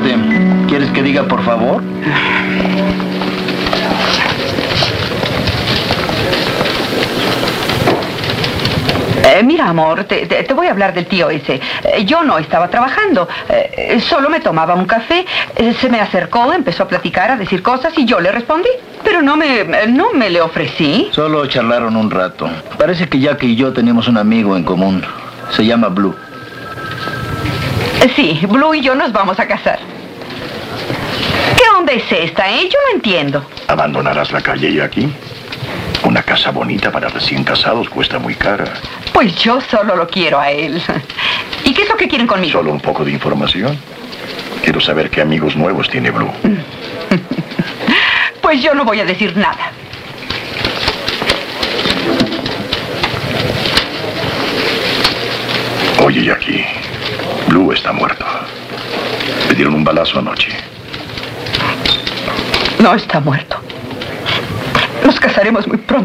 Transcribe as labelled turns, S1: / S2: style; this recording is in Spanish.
S1: Siéntate. ¿Quieres que diga por favor?
S2: Mira, amor, te voy a hablar del tío ese. Yo no estaba trabajando. Solo me tomaba un café. Se me acercó, empezó a platicar, a decir cosas y yo le respondí. Pero no me le ofrecí.
S1: Solo charlaron un rato. Parece que Jackie y yo tenemos un amigo en común. Se llama Blue.
S2: Sí, Blue y yo nos vamos a casar. ¿Qué onda es esta, Yo no entiendo.
S3: ¿Abandonarás la calle, Jackie? Una casa bonita para recién casados cuesta muy cara.
S2: Pues yo solo lo quiero a él. ¿Y qué es lo que quieren conmigo?
S3: Solo un poco de información. Quiero saber qué amigos nuevos tiene Blue.
S2: Pues yo no voy a decir nada.
S3: Oye, Jackie, Blue está muerto. Le dieron un balazo anoche.
S2: No está muerto. Nos casaremos muy pronto.